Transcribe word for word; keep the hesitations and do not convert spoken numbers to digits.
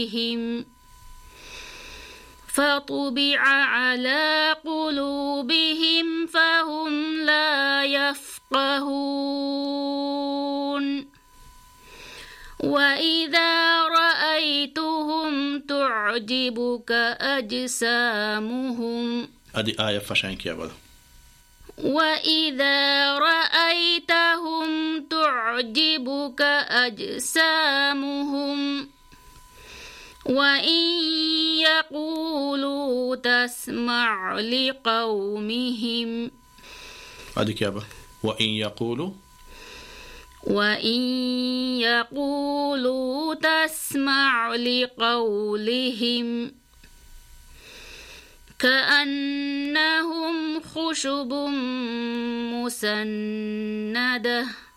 فطبع على قلوبهم فهم لا يفقهون وإذا رأيتهم تعجبك أجسامهم هذه آية فشانك يا بلا وإذا رأيتهم تعجبك أجسامهم وإن يقولوا تسمع لقومهم هذه كيابة وإن يقولوا وإن يقولوا تسمع لقولهم كأنهم خشب مسندة